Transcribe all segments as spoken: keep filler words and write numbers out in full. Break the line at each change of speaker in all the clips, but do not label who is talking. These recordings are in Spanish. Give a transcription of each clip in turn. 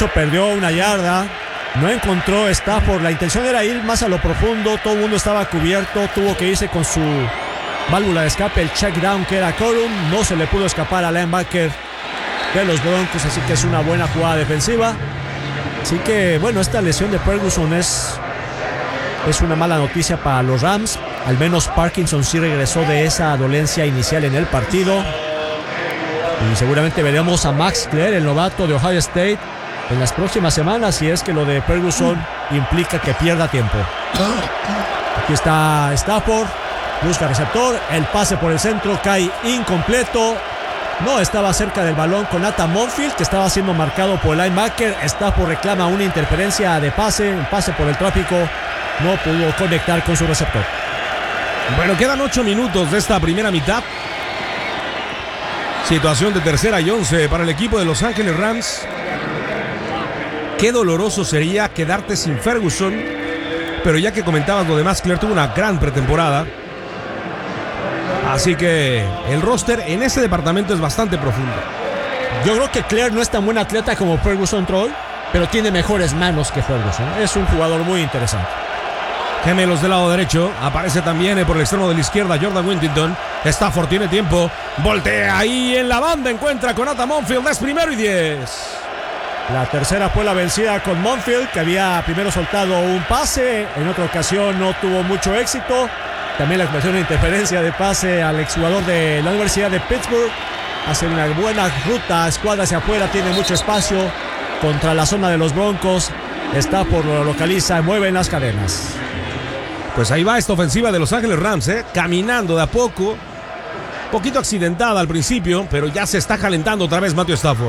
hecho perdió una yarda. No encontró Stafford. La intención era ir más a lo profundo. Todo el mundo estaba cubierto. Tuvo que irse con su válvula de escape, el check down, que era Corum. No se le pudo escapar al linebacker de los Broncos. Así que es una buena jugada defensiva. Así que bueno, esta lesión de Ferguson es, es una mala noticia para los Rams. Al menos Parkinson sí regresó de esa dolencia inicial en el partido. Y seguramente veremos a Max Clair, el novato de Ohio State, en las próximas semanas, si es que lo de Ferguson implica que pierda tiempo. Aquí está Stafford, busca receptor, el pase por el centro cae incompleto. No estaba cerca del balón con Nathan Monfield, que estaba siendo marcado por el linebacker. Stafford reclama una interferencia de pase, un pase por el tráfico. No pudo conectar con su receptor.
Bueno, quedan ocho minutos de esta primera mitad. Situación de tercera y once para el equipo de Los Ángeles Rams. Qué doloroso sería quedarte sin Ferguson, pero ya que comentabas lo demás, Claire tuvo una gran pretemporada. Así que el roster en ese departamento es bastante profundo.
Yo creo que Claire no es tan buen atleta como Ferguson Troy, pero tiene mejores manos que Ferguson. Es un jugador muy interesante.
Gemelos del lado derecho. Aparece también por el extremo de la izquierda Jordan Whittington. Stafford tiene tiempo. Voltea ahí en la banda. Encuentra con Nathan Monfield. Es primero y diez.
La tercera fue la vencida con Monfield, que había primero soltado un pase. En otra ocasión no tuvo mucho éxito. También la expresión de interferencia de pase al exjugador de la Universidad de Pittsburgh. Hace una buena ruta, escuadra hacia afuera, tiene mucho espacio contra la zona de los Broncos. Stafford lo localiza y mueve en las cadenas.
Pues ahí va esta ofensiva de Los Ángeles Rams, ¿eh? Caminando de a poco. Poquito accidentada al principio, pero ya se está calentando otra vez Matthew Stafford.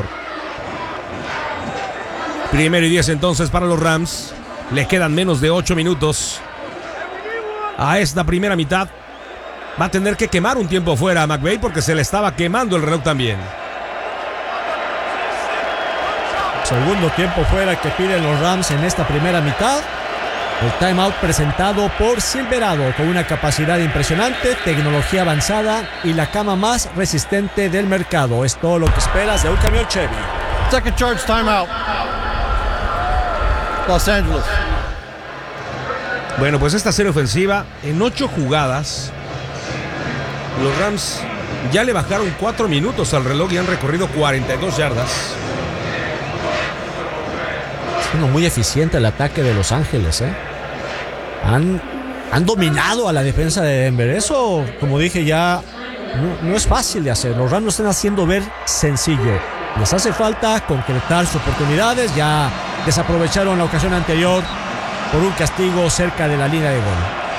Primero y diez entonces para los Rams. Le quedan menos de ocho minutos a esta primera mitad. Va a tener que quemar un tiempo fuera a McVay porque se le estaba quemando el reloj también.
Segundo tiempo fuera que piden los Rams en esta primera mitad. El timeout presentado por Silverado, con una capacidad impresionante, tecnología avanzada y la cama más resistente del mercado. Es todo lo que esperas de un camión Chevy.
Second charge timeout. Los Angeles.
Bueno, pues esta serie ofensiva, en ocho jugadas, los Rams ya le bajaron cuatro minutos al reloj y han recorrido cuarenta y dos yardas.
Siendo muy eficiente el ataque de Los Ángeles, ¿eh? Han, han dominado a la defensa de Denver. Eso, como dije ya, no, no es fácil de hacer. Los Rams lo están haciendo ver sencillo. Les hace falta concretar sus oportunidades. Ya desaprovecharon la ocasión anterior por un castigo cerca de la línea de gol.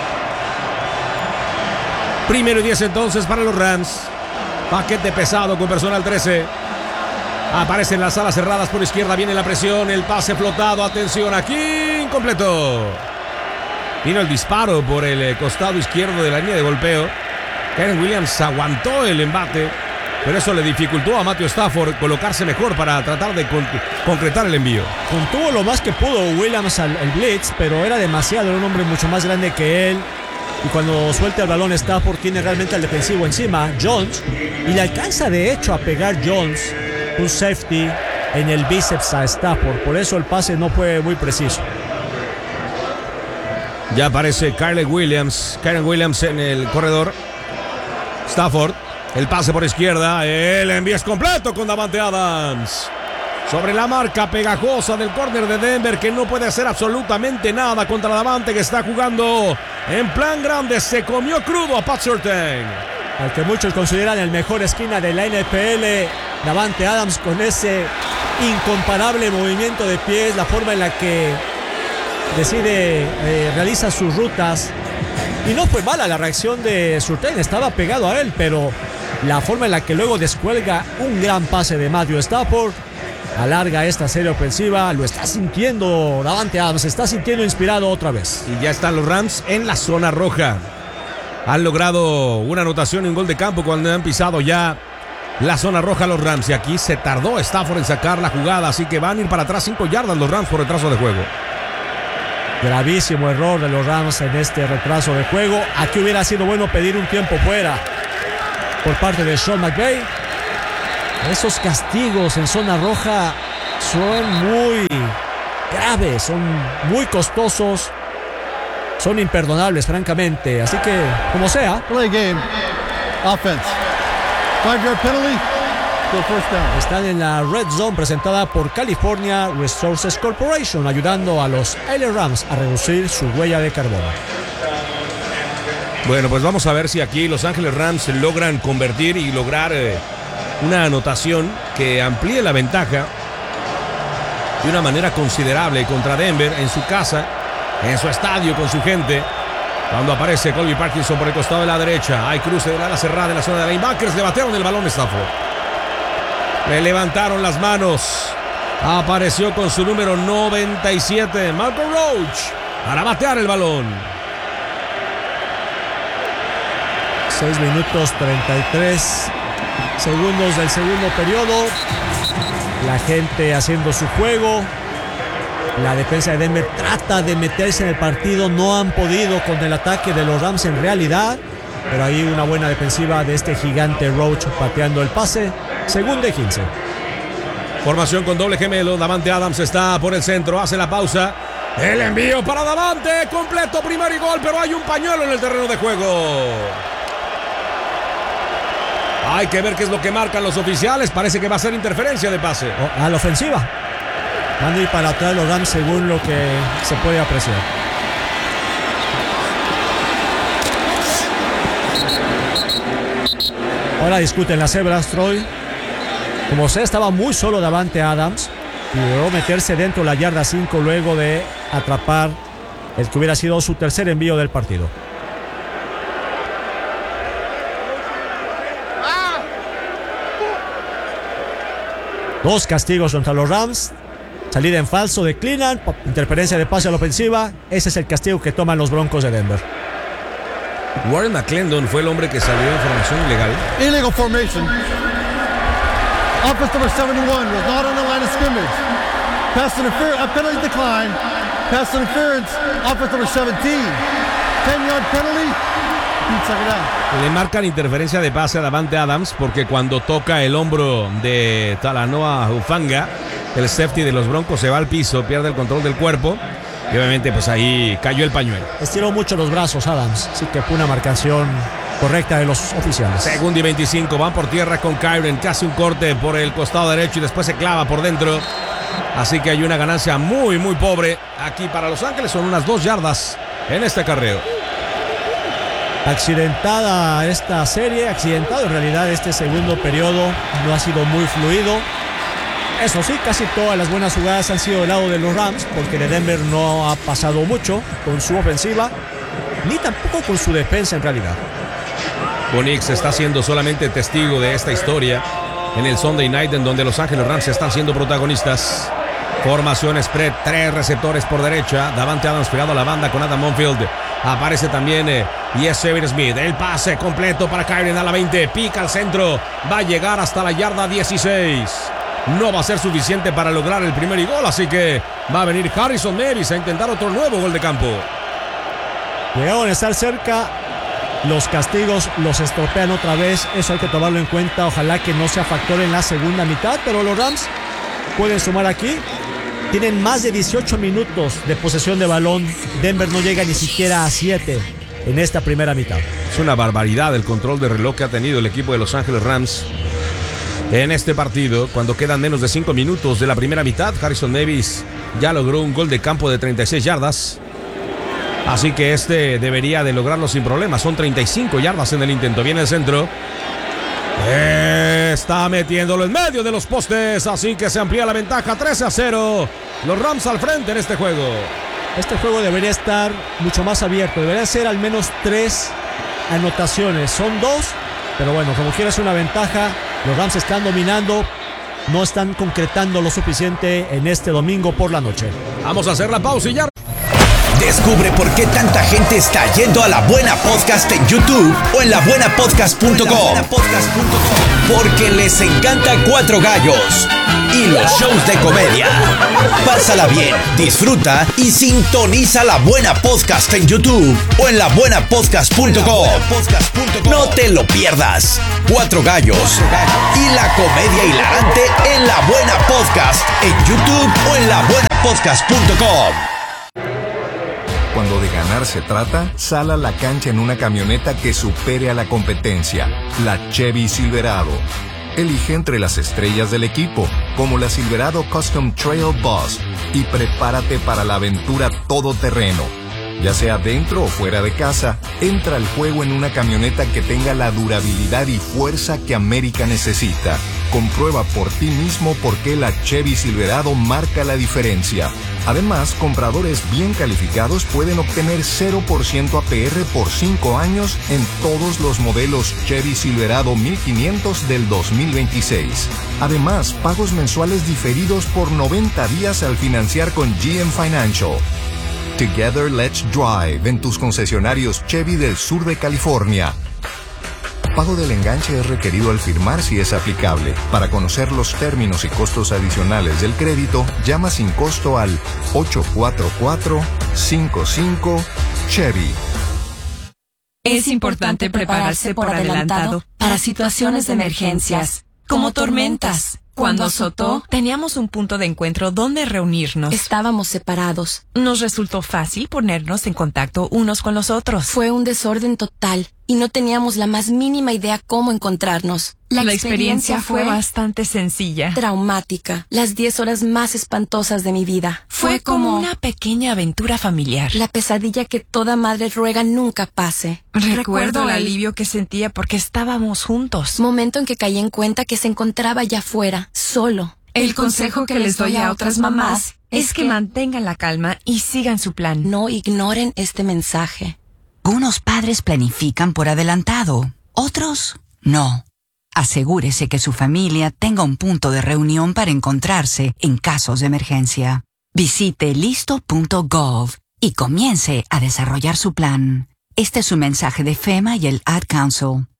Primero y diez entonces para los Rams. Paquete pesado con personal trece. Aparecen las alas cerradas por izquierda. Viene la presión. El pase flotado. Atención aquí. Incompleto. Vino el disparo por el costado izquierdo de la línea de golpeo. Kyren Williams aguantó el embate, pero eso le dificultó a Matthew Stafford colocarse mejor para tratar de con- concretar el envío.
Contuvo lo más que pudo Williams al el blitz, pero era demasiado. Era un hombre mucho más grande que él. Y cuando suelta el balón, Stafford tiene realmente al defensivo encima, Jones, y le alcanza de hecho a pegar Jones un safety en el bíceps a Stafford. Por eso el pase no fue muy preciso.
Ya aparece Kyren Williams. Kyren Williams en el corredor. Stafford. El pase por izquierda. El envío es completo con Davante Adams. Sobre la marca pegajosa del córner de Denver, que no puede hacer absolutamente nada contra Davante, que está jugando en plan grande. Se comió crudo a Pat Surtain.
Al que muchos consideran el mejor esquina de la N F L, Davante Adams, con ese incomparable movimiento de pies, la forma en la que decide, eh, realiza sus rutas. Y no fue mala la reacción de Surtain, estaba pegado a él, pero la forma en la que luego descuelga un gran pase de Matthew Stafford alarga esta serie ofensiva. Lo está sintiendo Davante Adams, se está sintiendo inspirado otra vez.
Y ya están los Rams en la zona roja. Han logrado una anotación y un gol de campo cuando han pisado ya la zona roja los Rams. Y aquí se tardó Stafford en sacar la jugada, así que van a ir para atrás cinco yardas los Rams por retraso de juego.
Gravísimo error de los Rams en este retraso de juego. Aquí hubiera sido bueno pedir un tiempo fuera por parte de Sean McVay. Esos castigos en zona roja son muy graves, son muy costosos, son imperdonables, francamente. Así que, como sea.
Play game. Offense. Five-yard penalty. Go first down.
Están en la Red Zone presentada por California Resources Corporation, ayudando a los L A Rams a reducir su huella de carbono.
Bueno, pues vamos a ver si aquí Los Ángeles Rams logran convertir y lograr eh, una anotación que amplíe la ventaja de una manera considerable contra Denver en su casa, en su estadio, con su gente. Cuando aparece Colby Parkinson por el costado de la derecha, hay cruce de la ala cerrada en la zona de linebackers, le batearon el balón Stafford. Le levantaron las manos. Apareció con su número noventa y siete, Marco Roach, para batear el balón.
seis minutos treinta y tres segundos del segundo periodo. La gente haciendo su juego. La defensa de Denver trata de meterse en el partido. No han podido con el ataque de los Rams en realidad. Pero ahí una buena defensiva de este gigante Roach pateando el pase. Segunda y quince.
Formación con doble gemelo. Davante Adams está por el centro. Hace la pausa. El envío para Davante. Completo, primer y gol. Pero hay un pañuelo en el terreno de juego. Hay que ver qué es lo que marcan los oficiales. Parece que va a ser interferencia de pase.
Oh, a la ofensiva. Van a ir para atrás los Rams según lo que se puede apreciar. Ahora discuten las cebras, Troy. Como se estaba muy solo Davante Adams y logró meterse dentro de la yarda cinco luego de atrapar el que hubiera sido su tercer envío del partido. Dos castigos contra los Rams. Salida en falso de Cleveland, interferencia de pase a la ofensiva. Ese es el castigo que toman los Broncos de Denver.
Warren McClendon fue el hombre que salió en formación ilegal.
Illegal formation. Offense number seventy-one was not on the line of scrimmage. Pass interference, a penalty decline. Pass interference, offense number seventeen. ten-yard penalty.
Le marcan interferencia de pase a Davante Adams porque cuando toca el hombro de Talanoa Hufanga, el safety de los Broncos se va al piso, pierde el control del cuerpo y obviamente pues ahí cayó el pañuelo.
Estiró mucho los brazos Adams, así que fue una marcación correcta de los oficiales.
Segundo y veinticinco, van por tierra con Kyren, casi un corte por el costado derecho y después se clava por dentro. Así que hay una ganancia muy muy pobre aquí para Los Ángeles, son unas dos yardas en este acarreo.
Accidentada esta serie, accidentado en realidad este segundo periodo, no ha sido muy fluido. Eso sí, casi todas las buenas jugadas han sido del lado de los Rams, porque de Denver no ha pasado mucho con su ofensiva, ni tampoco con su defensa en realidad.
Bo Nix está siendo solamente testigo de esta historia en el Sunday Night, en donde Los Ángeles Rams están siendo protagonistas. Formación spread, tres receptores por derecha. Davante Adams pegado a la banda con Adam Monfield. Aparece también eh, Yes Everett Smith. El pase completo para Kyren a la veinte. Pica al centro. Va a llegar hasta la yarda dieciséis. No va a ser suficiente para lograr el primer y gol. Así que va a venir Harrison Davis a intentar otro nuevo gol de campo.
Llegaron a estar cerca. Los castigos los estropean otra vez. Eso hay que tomarlo en cuenta. Ojalá que no sea factor en la segunda mitad. Pero los Rams pueden sumar aquí. Tienen más de dieciocho minutos de posesión de balón. Denver no llega ni siquiera a siete en esta primera mitad.
Es una barbaridad el control de reloj que ha tenido el equipo de Los Ángeles Rams en este partido. Cuando quedan menos de cinco minutos de la primera mitad, Harrison Davis ya logró un gol de campo de treinta y seis yardas. Así que este debería de lograrlo sin problemas. Son treinta y cinco yardas en el intento. Viene el centro. Está metiéndolo en medio de los postes, así que se amplía la ventaja. Trece a cero. Los Rams al frente en este juego.
Este juego debería estar mucho más abierto. Debería ser al menos tres anotaciones. Son dos, pero bueno, como quieras una ventaja. Los Rams están dominando. No están concretando lo suficiente en este domingo por la noche.
Vamos a hacer la pausa y ya.
Descubre por qué tanta gente está yendo a La Buena Podcast en YouTube o en la buena podcast punto com. Porque les encanta Cuatro Gallos y los shows de comedia. Pásala bien, disfruta y sintoniza La Buena Podcast en YouTube o en la buena podcast punto com. No te lo pierdas. Cuatro Gallos y la comedia hilarante en La Buena Podcast en YouTube o en la buena podcast punto com.
Cuando de ganar se trata, sal a la cancha en una camioneta que supere a la competencia, la Chevy Silverado. Elige entre las estrellas del equipo, como la Silverado Custom Trail Boss, y prepárate para la aventura todoterreno. Ya sea dentro o fuera de casa, entra al juego en una camioneta que tenga la durabilidad y fuerza que América necesita. Comprueba por ti mismo por qué la Chevy Silverado marca la diferencia. Además, compradores bien calificados pueden obtener cero por ciento A P R por cinco años en todos los modelos Chevy Silverado mil quinientos del dos mil veintiséis. Además, pagos mensuales diferidos por noventa días al financiar con G M Financial. Together Let's Drive en tus concesionarios Chevy del sur de California. Pago del enganche es requerido al firmar si es aplicable. Para conocer los términos y costos adicionales del crédito, llama sin costo al ocho cuatro cuatro, cinco cinco, Chevy.
Es importante prepararse por adelantado para situaciones de emergencias, como tormentas. Cuando azotó, teníamos un punto de encuentro donde reunirnos.
Estábamos separados.
Nos resultó fácil ponernos en contacto unos con los otros.
Fue un desorden total y no teníamos la más mínima idea cómo encontrarnos.
La, la experiencia, experiencia fue bastante sencilla.
Traumática. Las diez horas más espantosas de mi vida.
Fue, fue como, como una pequeña aventura familiar.
La pesadilla que toda madre ruega nunca pase.
Recuerdo, Recuerdo el alivio que sentía porque estábamos juntos.
Momento en que caí en cuenta que se encontraba allá afuera, solo.
El consejo que les doy a otras mamás es que mantengan la calma y sigan su plan.
No ignoren este mensaje.
Unos padres planifican por adelantado, otros no. Asegúrese que su familia tenga un punto de reunión para encontrarse en casos de emergencia. Visite listo punto gov y comience a desarrollar su plan. Este es un mensaje de FEMA y el Ad Council.